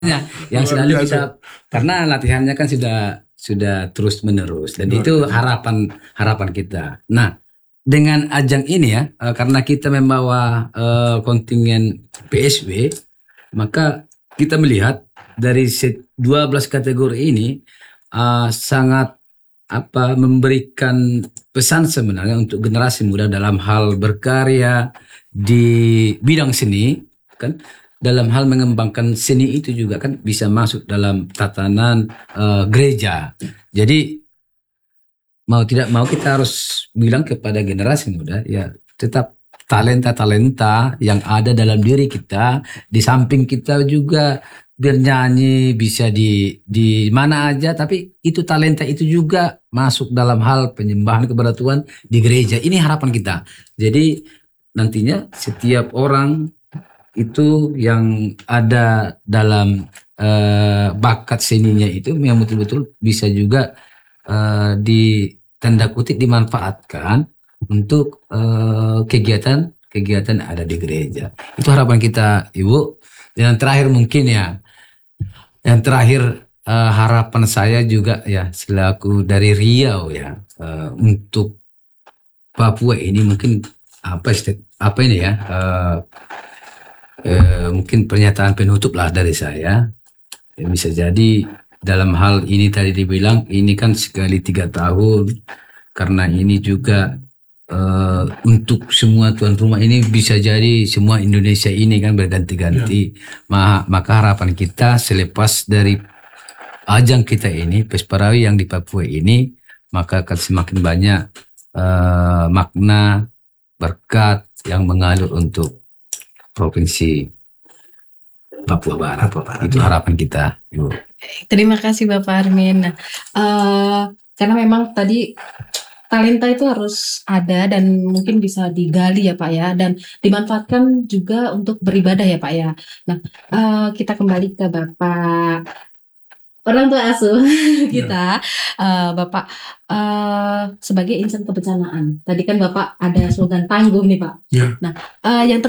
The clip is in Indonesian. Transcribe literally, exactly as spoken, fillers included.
Ya, yang Luar selalu biasa. kita karena latihannya kan sudah sudah terus menerus dan Luar itu biasa. harapan harapan kita. Nah, dengan ajang ini ya, eh, karena kita membawa eh, kontingen P S W, maka kita melihat dari se- dua belas kategori ini eh, sangat apa memberikan pesan sebenarnya untuk generasi muda dalam hal berkarya di bidang seni kan, dalam hal mengembangkan seni itu juga kan bisa masuk dalam tatanan eh, gereja. Jadi mau tidak mau kita harus bilang kepada generasi muda ya, tetap talenta-talenta yang ada dalam diri kita, di samping kita juga bernyanyi bisa di di mana aja, tapi itu talenta itu juga masuk dalam hal penyembahan kepada Tuhan di gereja. Ini harapan kita. Jadi nantinya setiap orang itu yang ada dalam eh, bakat seninya itu yang betul-betul bisa juga eh, di tanda kutip dimanfaatkan untuk eh, kegiatan-kegiatan ada di gereja. Itu harapan kita, Ibu. Dan yang terakhir mungkin ya, yang terakhir eh, harapan saya juga ya selaku dari Riau ya, eh, untuk Papua ini mungkin apa isti- apa ini ya, eh, eh, mungkin pernyataan penutup lah dari saya. Ya, bisa jadi dalam hal ini tadi dibilang ini kan sekali tiga tahun, karena ini juga eh, untuk semua tuan rumah ini bisa jadi semua Indonesia ini kan Ya. berganti-ganti. Ma- maka harapan kita selepas dari ajang kita ini Pesparawi yang di Papua ini, maka akan semakin banyak eh, makna berkat yang mengalir untuk provinsi Papua Barat. Itu Ya. harapan kita, Ibu. Terima kasih Bapak Armin. Nah, eh, karena memang tadi talenta itu harus ada dan mungkin bisa digali ya Pak ya, dan dimanfaatkan juga untuk beribadah ya Pak ya. Nah, eh, kita kembali ke Bapak orang tua asuh Ya. kita, eh, Bapak, eh, sebagai insan kebencanaan. Tadi kan Bapak ada slogan tangguh nih Pak. Ya. Nah, eh, yang